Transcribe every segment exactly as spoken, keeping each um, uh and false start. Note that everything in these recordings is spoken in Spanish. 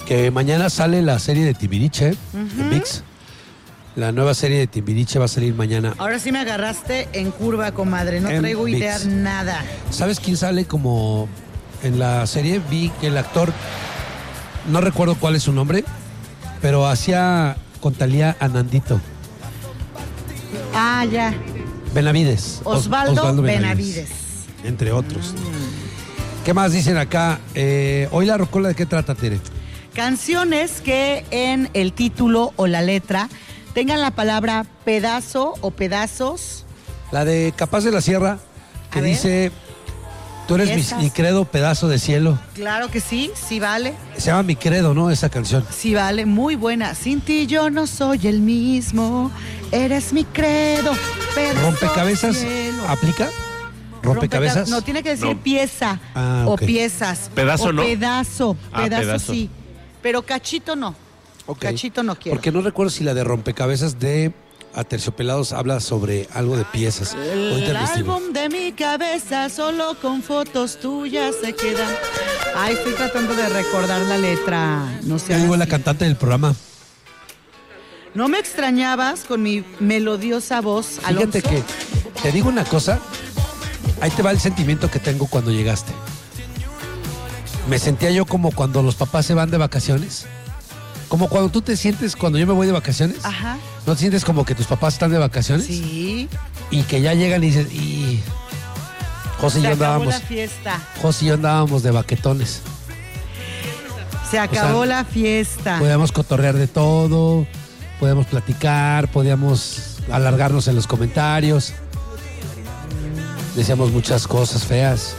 Que mañana sale la serie de Timbiriche uh-huh. en ViX. La nueva serie de Timbiriche va a salir mañana. Ahora sí me agarraste en curva, comadre. No en traigo ViX. idea nada. ¿Sabes quién sale como en la serie? Vi que el actor, no recuerdo cuál es su nombre, pero hacía con Thalía a Nandito. Ah, ya. Benavides. Osvaldo, Osvaldo Benavides. Benavides. Entre otros. Mm. ¿Qué más dicen acá? Eh, Hoy la rocola, ¿de qué trata, Tere? Canciones que en el título o la letra tengan la palabra pedazo o pedazos. La de Capaz de la Sierra, que dice, tú eres mi, mi credo, pedazo de cielo. Claro que sí, sí vale. Se llama Mi Credo, ¿no? Esa canción. Sí vale, muy buena. Sin ti yo no soy el mismo, eres mi credo, pedazo ¿Rompecabezas cielo. aplica? ¿Rompecabezas? Rompeca- no, tiene que decir No. pieza Ah, o okay. piezas. Pedazo o no. Pedazo, Ah, pedazo, pedazo. sí. Pero cachito no. Okay. Cachito no quiero. Porque no recuerdo si la de Rompecabezas de Aterciopelados habla sobre algo de piezas. El álbum de mi cabeza solo con fotos tuyas se queda. Ay, estoy tratando de recordar la letra. No sé. Yo digo la cantante del programa. ¿No me extrañabas con mi melodiosa voz, Alonso? Fíjate que te digo una cosa. Ahí te va el sentimiento que tengo cuando llegaste. Me sentía yo como cuando los papás se van de vacaciones. Como cuando tú te sientes cuando yo me voy de vacaciones. Ajá. ¿No te sientes como que tus papás están de vacaciones? Sí. Y que ya llegan y dices, y José y yo Se acabó andábamos. la fiesta. José y yo andábamos de baquetones. Se acabó O sea, la fiesta. Podíamos cotorrear de todo, podíamos platicar, podíamos alargarnos en los comentarios. Decíamos muchas cosas feas.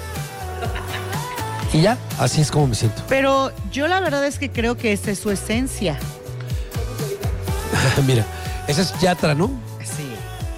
Y ya, así es como me siento. Pero yo la verdad es que creo que esa es su esencia. Mira, esa es Yatra, ¿no?